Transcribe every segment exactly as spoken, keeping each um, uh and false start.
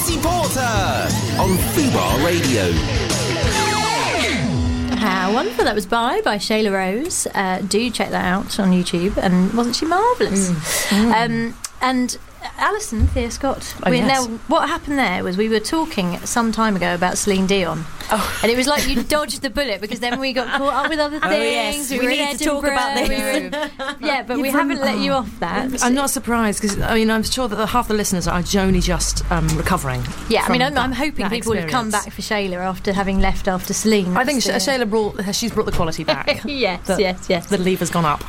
Missy Porter on Fubar Radio. How wonderful. That was Bye by Shayla Rose. Uh, do check that out on YouTube. And wasn't she marvellous? Mm. Mm. Um, and Alison, Thea Scott. Oh, we, yes. Now, what happened there was we were talking some time ago about Celine Dion. Oh. And it was like you dodged the bullet because then we got caught up with other things. Oh, yes. We, We were need in to talk about Edinburgh, this. we were- yeah, but we You've haven't rem- let you oh. off that. I'm not surprised because I mean I'm sure that half the listeners are only just um, recovering. Yeah, I mean, I'm, that- I'm hoping that people would come experience. back for Shayla after having left after Celine. I think Sh- That's the- Shayla brought she's brought the quality back. yes, The- yes, yes. The lever's gone up.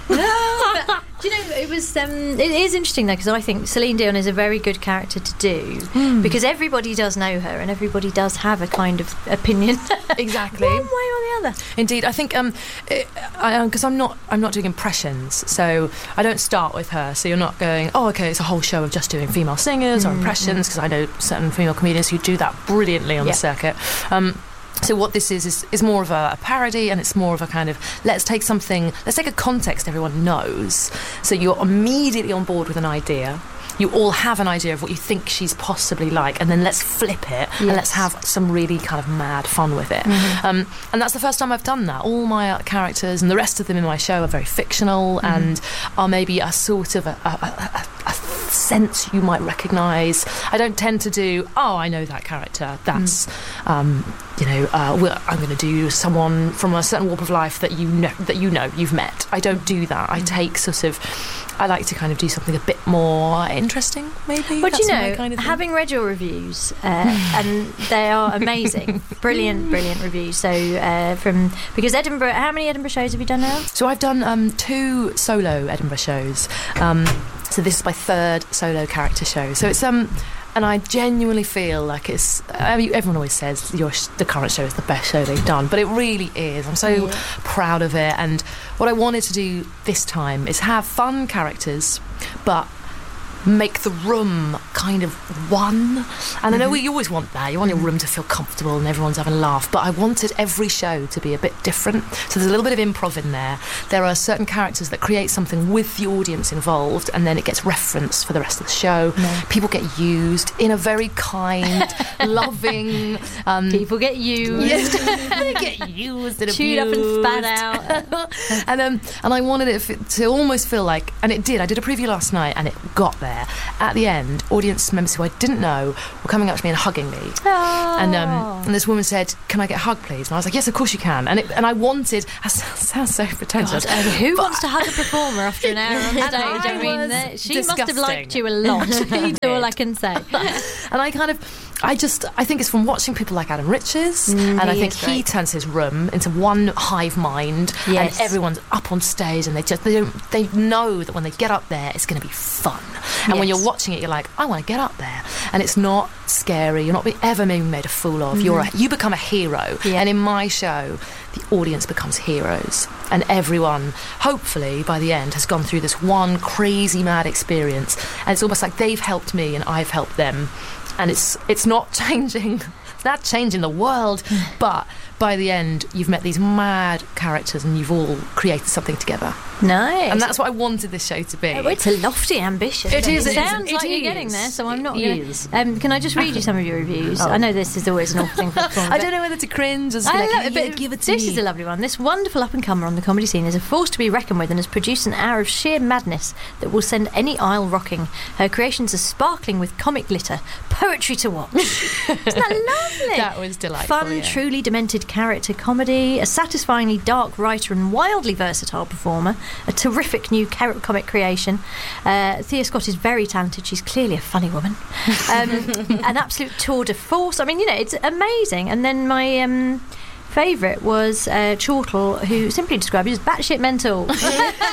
Do you know, it was um, it is interesting though because I think Celine Dion is a very good character to do Mm. because everybody does know her and everybody does have a kind of opinion Exactly. one way or the other. Indeed, I think um, because I'm not I'm not doing impressions, so I don't start with her. So you're not going, oh, okay, it's a whole show of just doing female singers or impressions because I know certain female comedians who do that brilliantly on Yeah. the circuit. Um, So what this is, is is more of a, a parody, and it's more of a kind of let's take something, let's take a context everyone knows. So you're immediately on board with an idea. You all have an idea of what you think she's possibly like, and then let's flip it and let's have some really kind of mad fun with it. Mm-hmm. Um, and that's the first time I've done that. All my uh, characters and the rest of them in my show are very fictional mm-hmm. and are maybe a sort of a, a, a, a sense you might recognise. I don't tend to do, oh, I know that character. That's, mm. um, you know, uh, well, I'm going to do someone from a certain walk of life that you know, that you know, you've met. I don't do that. I take sort of, I like to kind of do something a bit more interesting, maybe. But you That's my know, kind of thing. having read your reviews, uh, and they are amazing, brilliant, brilliant reviews. So uh, from because Edinburgh, how many Edinburgh shows have you done now? So I've done um, two solo Edinburgh shows. Um, so this is my third solo character show. So it's um. And I genuinely feel like it's... I mean, everyone always says your sh- the current show is the best show they've done, but it really is. I'm so yeah. proud of it. And what I wanted to do this time is have fun characters, but make the room kind of one. And mm-hmm. I know you always want that. You want your room to feel comfortable and everyone's having a laugh. But I wanted every show to be a bit different. So there's a little bit of improv in there. There are certain characters that create something with the audience involved, and then it gets referenced for the rest of the show. No. People get used in a very kind, loving... Um, People get used. Yeah, they get used and chewed abused. up and spat out. and, um, and I wanted it f- to almost feel like... And it did. I did a preview last night and it got there. At the end, audience members who I didn't know were coming up to me and hugging me. Oh. And um, and this woman said, "Can I get a hug, please?" And I was like, "Yes, of course you can." And it, and I wanted. That sounds so pretentious. God, uh, who wants to hug a performer after an hour on stage? I, I mean, that, she disgusting. must have liked you a lot. That's all I can say. And I kind of, I just, I think it's from watching people like Adam Riches, mm, and I think he great. turns his room into one hive mind, yes. and everyone's up on stage, and they just, they don't, they know that when they get up there, it's going to be fun. And yes. when you're watching it, you're like, I want to get up there, and it's not scary. You're not ever being made a fool of. Mm-hmm. You're a, you become a hero, yeah. and in my show, the audience becomes heroes, and everyone, hopefully, by the end, has gone through this one crazy mad experience, and it's almost like they've helped me and I've helped them, and it's it's not changing, it's not changing the world, but by the end, you've met these mad characters and you've all created something together. Nice. And that's what I wanted this show to be. Oh, it's a lofty ambition. It is. It, it sounds is, like it you're is. getting there, so I'm not It going is. to... Um, can I just read you some of your reviews? Oh. I know this is always an awful thing for a performer. I don't know whether to cringe or to be I like, love "Hey, it, but you give it to this me." is a lovely one. This wonderful up-and-comer on the comedy scene is a force to be reckoned with and has produced an hour of sheer madness that will send any aisle rocking. Her creations are sparkling with comic glitter, poetry to watch. Isn't that lovely? That was delightful. Fun, yeah. truly demented character comedy, a satisfyingly dark writer and wildly versatile performer, a terrific new car- comic creation. Uh, Thea Scott is very talented. She's clearly a funny woman. Um, an absolute tour de force. I mean, you know, it's amazing. And then my... Um, favourite was uh, Chortle, who simply described it as batshit mental. Which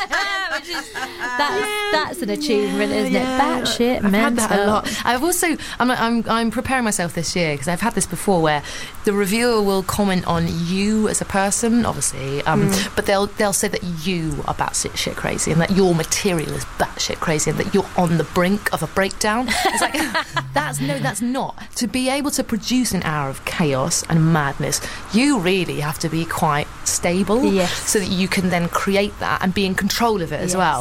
is, that's, yeah, that's an achievement, yeah, isn't yeah. it? Batshit I've mental. had that a lot. I've also, I'm, I'm, I'm preparing myself this year because I've had this before, where the reviewer will comment on you as a person, obviously, um, mm. but they'll they'll say that you are batshit shit crazy and that your material is batshit crazy and that you're on the brink of a breakdown. It's like that's no, that's not. To be able to produce an hour of chaos and madness, you really really have to be quite stable, yes. so that you can then create that and be in control of it as yes. well.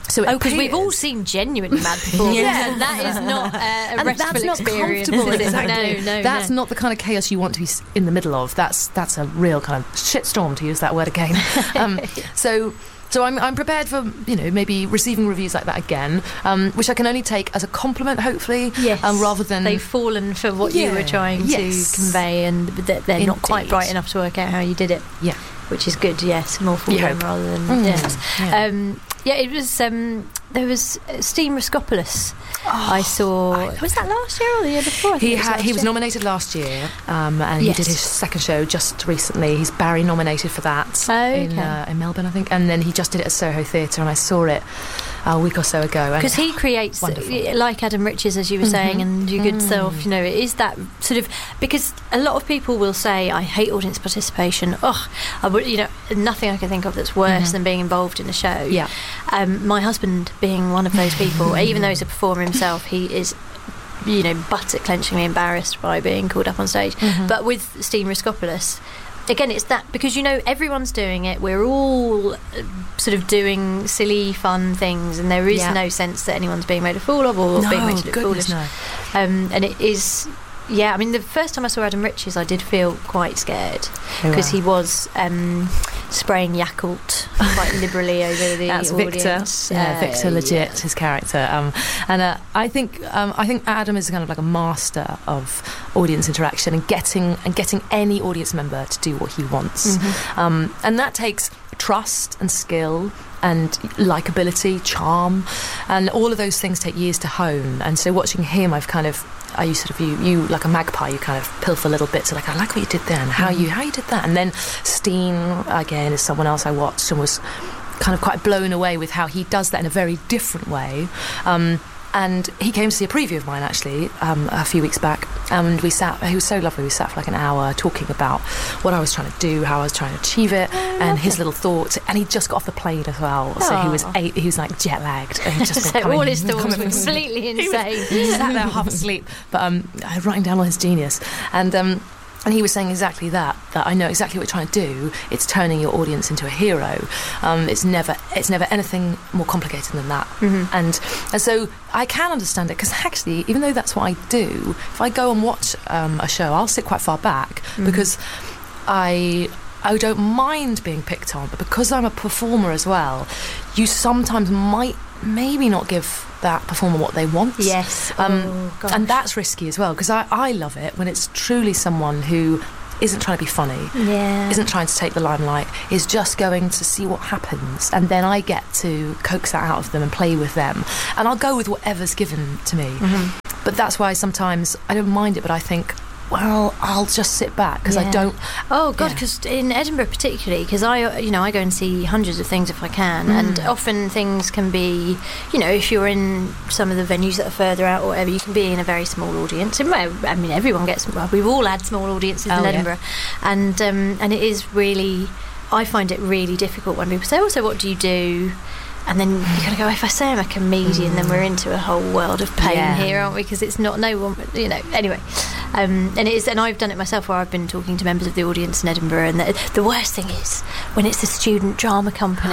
So it oh, because we've all appears- seen genuinely mad performers, Yeah. and that is not uh, a and restful that's not experience. comfortable. is it? Exactly. No, no, that's no. not the kind of chaos you want to be s- in the middle of. That's that's a real kind of shitstorm, to use that word again. Um, so. So I'm, I'm prepared for, you know, maybe receiving reviews like that again, um, which I can only take as a compliment, hopefully, Yes, um, rather than... they've fallen for what you were Yeah, trying yes. to convey, and that they're not quite Indeed. bright enough to work out how you did it. Yeah. Which is good, yes, more for You them hope. rather than Mm, yes. yeah. Um, yeah, it was. Um, there was uh, Steve Raskopoulos. I saw. I- was that last year or the year before? I think He it was had, last he was year. nominated last year, um, and Yes. he did his second show just recently. He's Barry nominated for that Oh, in, okay. uh, in Melbourne, I think, and then he just did it at Soho Theatre, and I saw it a week or so ago. and- Because he creates, Wonderful. like Adam Riches, as you were saying, and Your Good Mm. Self, you know, it is that sort of, because a lot of people will say, I hate audience participation. Oh, I would, you know, nothing I can think of that's worse Mhm. than being involved in a show. Yeah. Um, my husband being one of those people, even though he's a performer himself, he is, you know, butt clenchingly embarrassed by being called up on stage. Mhm. But with Steve Raskopoulos, again, it's that, because, you know, everyone's doing it. We're all uh, sort of doing silly, fun things, and there is Yeah. no sense that anyone's being made a fool of or No, being made to look goodness, foolish. no. Um, and it is, yeah, I mean, the first time I saw Adam Riches, I did feel quite scared, Oh, because wow. he was um, spraying Yakult quite liberally over the That's Victor. audience. Yeah, Uh, Victor, legit, yeah. his character. Um, and uh, I think um, I think Adam is kind of like a master of audience interaction and getting and getting any audience member to do what he wants. Mhm. Um, and that takes trust and skill and likability, charm, and all of those things take years to hone. And so watching him, I've kind of I used to sort of you, you like a magpie, you kind of pilfer little bits. Like, I like what you did there, and how you how you did that. And then Steen again is someone else I watched and was kind of quite blown away with how he does that in a very different way. Um, and he came to see a preview of mine actually um, a few weeks back, and we sat. He was so lovely. We sat for like an hour talking about what I was trying to do, how I was trying to achieve it, and his little thoughts. And he just got off the plane as well, so he was Aw. eight, he was like jet lagged, and he just So coming- all his thoughts coming were from- completely he was- insane. he sat there half asleep, but um, writing down all his genius, and um, and he was saying exactly that. That I know exactly what you're trying to do. It's turning your audience into a hero. Um, it's never, it's never anything more complicated than that. Mhm. And and so I can understand it, because actually, even though that's what I do, if I go and watch um, a show, I'll sit quite far back Mhm. because I. I don't mind being picked on, but because I'm a performer as well, you sometimes might maybe not give that performer what they want. Yes. Um, oh, gosh. And that's risky as well, because I, I love it when it's truly someone who isn't trying to be funny, yeah. isn't trying to take the limelight, is just going to see what happens, and then I get to coax that out of them and play with them, and I'll go with whatever's given to me. Mhm. But that's why sometimes I don't mind it, but I think, well, I'll just sit back, because I Yeah. don't. Oh God! Yeah. Because in Edinburgh, particularly, because I, you know, I go and see hundreds of things if I can, Mm. and often things can be, you know, if you're in some of the venues that are further out or whatever, you can be in a very small audience. And, well, I mean, everyone gets. Well, we've all had small audiences Oh, in yeah. Edinburgh, and um, and it is really. I find it really difficult when people say, "Oh, so what do you do?" And then you kind of go, if I say I'm a comedian, then we're into a whole world of pain Yeah. here, aren't we? Because it's not no one, you know. Anyway, um, and it is, and I've done it myself, where I've been talking to members of the audience in Edinburgh, and the, the worst thing is when it's the student drama company,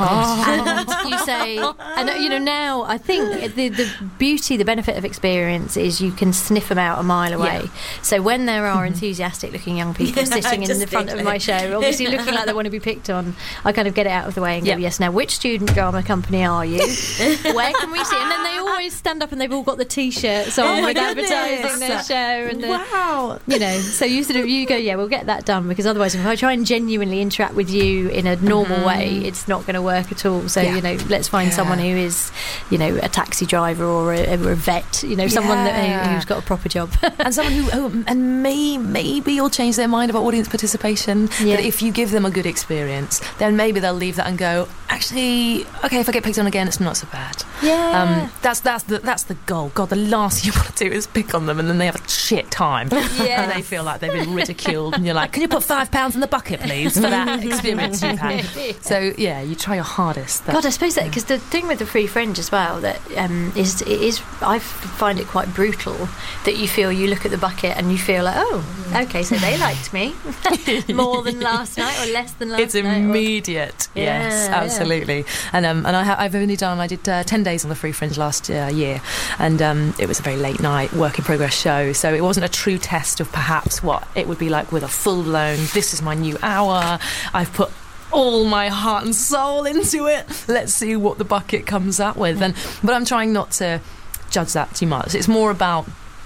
and you say, and you know, now I think the the beauty, the benefit of experience is you can sniff them out a mile away. Yeah. So when there are enthusiastic-looking young people Yeah, sitting in just the front of think my that. show, obviously looking like they want to be picked on, I kind of get it out of the way and go, Yeah. yes, now which student drama company are you? Where can we see? And then they always stand up and they've all got the T-shirts on Oh my with goodness. advertising their show, and the, Wow. you know, so you sort of you go, yeah, we'll get that done, because otherwise, if I try and genuinely interact with you in a normal Mhm. way, it's not going to work at all. So Yeah. you know, let's find Yeah. someone who is, you know, a taxi driver or a, or a vet, you know, someone that Yeah. who, who's got a proper job. And someone who, who and may maybe you'll change their mind about audience participation. Yeah. That if you give them a good experience, then maybe they'll leave that and go, actually, okay, if I get picked on again, it's not so bad. Yeah. Um, that's that's the that's the goal. God, the last thing you want to do is pick on them, and then they have a shit time, Yeah. and they feel like they've been ridiculed, and you're like, can you put five pounds in the bucket, please, for that experience you've had? So yeah, you try your hardest. That- God, I suppose that because the thing with the free fringe as well, that um, is it is I find it quite brutal that you feel you look at the bucket and you feel like, oh, okay, so they liked me more than last night or less than last it's night. or- immediate. yes, Yeah, absolutely. absolutely. And um, and I ha- I've only done, I did uh, ten days on the Free Fringe last uh, year, and um, it was a very late night, work in progress show, so it wasn't a true test of perhaps what it would be like with a full-blown, this is my new hour, I've put all my heart and soul into it, let's see what the bucket comes up with. And but I'm trying not to judge that too much. It's more about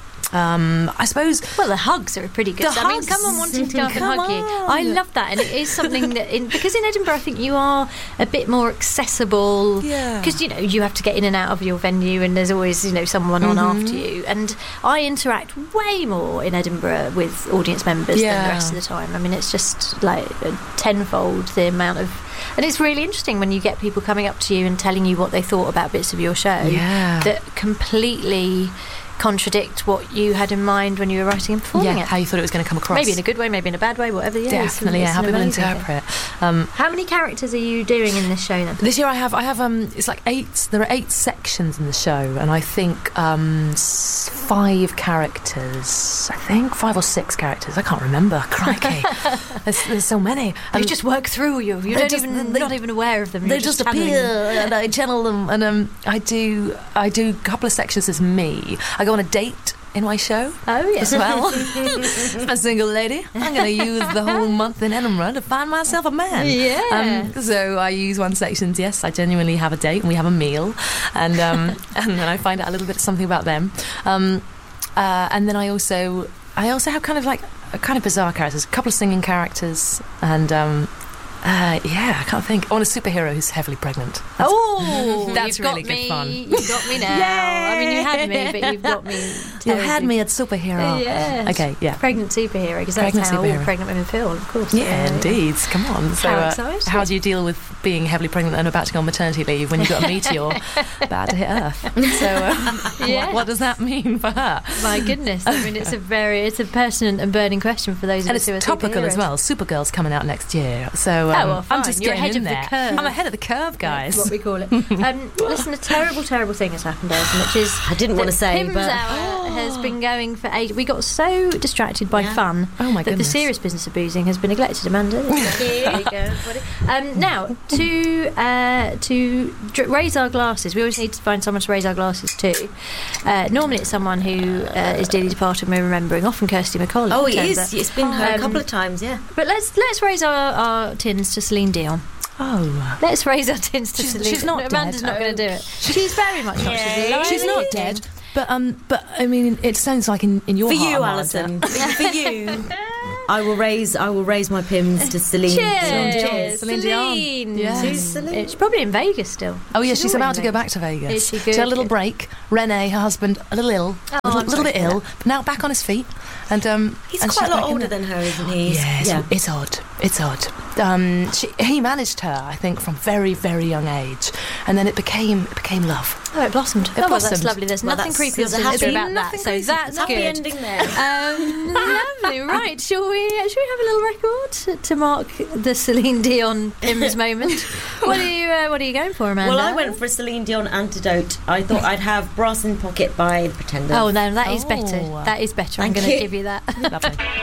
Um, I suppose. Well, the hugs are pretty good. The So, I mean, hugs. someone wanting to go up and Come hug you. on. I love that, and it is something that in, because in Edinburgh, I think you are a bit more accessible. Yeah. Because you know you have to get in and out of your venue, and there's always you know someone on Mhm. after you. And I interact way more in Edinburgh with audience members than Yeah. the rest of the time. I mean, it's just like a tenfold the amount of. And it's really interesting when you get people coming up to you and telling you what they thought about bits of your show Yeah. that completely contradict what you had in mind when you were writing and performing Yeah, it. how you thought it was going to come across. Maybe in a good way, maybe in a bad way, whatever. Yeah, it's- Definitely, it's yeah. How an people amazing thing. interpret. Um, How many characters are you doing in this show then? This year I have I have um it's like eight there are eight sections in the show, and I think um s- five characters I think five or six characters I can't remember. Crikey. there's, there's so many. They And just work through you. You They don't just- even they- not even aware of them. they You're just channeling appear them. and I channel them, and um I do I do a couple of sections as me. I go on a date in my show Oh yeah. as well. As a single lady, I'm going to use the whole month in Edinburgh to find myself a man. Yeah. Um, so I use one section. Yes, I genuinely have a date and we have a meal, and um, and then I find out a little bit something about them. Um, uh, and then I also I also have kind of like a kind of bizarre characters, a couple of singing characters, and. Um, Uh, yeah, I can't think. I want a superhero who's heavily pregnant. That's, Oh, that's you've got really good me. fun. You've got me now. I mean, you had me, but you've got me. you had terribly. me at superhero. Yes. Okay, yeah. Pregnant superhero, because that's Pregnant how superhero. all pregnant women feel, of course. Yeah, indeed. Come on. So, How uh, exciting. how do you deal with being heavily pregnant and about to go on maternity leave when you've got a meteor about to hit Earth? So, uh, Yeah. what, what does that mean for her? My goodness, I mean, it's a very, it's a pertinent and burning question for those of And us it's who are topical as superheroes. well. Supergirl's coming out next year, so um, Oh, well, fine. I'm just You're getting ahead in of the there. curve. I'm ahead of the curve, guys. That's what we call it. Um, listen, a terrible, terrible thing has happened, Alison, which is I didn't want to say, Pim's but Hour has been going for ages. We got so distracted by Yeah. fun Oh my that goodness. the serious business of boozing has been neglected. Amanda, there you go, everybody. Um, now, to uh, to dr- raise our glasses, we always need to find someone to raise our glasses to. Uh, normally, it's someone who uh, is dearly departed and we're remembering. Often, Kirsty McCall. oh, it turns is. out. It's been her Um, a couple of times, yeah. But let's let's raise our, our tins to Celine Dion. Oh. Let's raise our tins to She's- Celine. she's not no, Amanda's dead. not going to do it. She's very much not. She's alive. She's not dead, but um, but I mean, it sounds like in, in your For heart, you, Amanda. Alison. For you. I will raise. I will raise my Pims to Celine. Cheers, Dion. Celine Dion. Celine. Yes. Who's Celine? She's probably in Vegas still. Oh yeah, she's, always about to in go Vegas. back to Vegas. Is she She had a good? little break. Renee, her husband, a little ill, Oh, a little, I'm little sorry bit to ill, but now back on his feet. And um, He's and quite she's a lot back in older the- than her, isn't he? Yeah, it's, yeah. it's odd. It's odd. Um, she, he managed her, I think, from very, very young age, and then it became it became love. Oh, it blossomed. It oh, well, that's blossomed. lovely. There's Well, nothing that's- creepy or there's a sinister happy- about that. nothing So creepy. that's Happy good. ending there. Um, lovely. Right. Shall we? Uh, shall we have a little record to, to mark the Celine Dion Pims moment? What are you? Uh, what are you going for, Amanda? Well, I went for a Celine Dion antidote. I thought I'd have Brass in Pocket by The Pretenders. Oh no, that is Oh. better. That is better. I'm Thank going to you. give you that. Lovely.